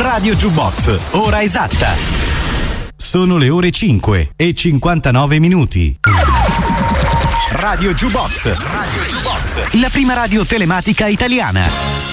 Radio Jukebox, ora esatta. Sono le ore 5 e 59 minuti. Radio Jukebox, la prima radio telematica italiana.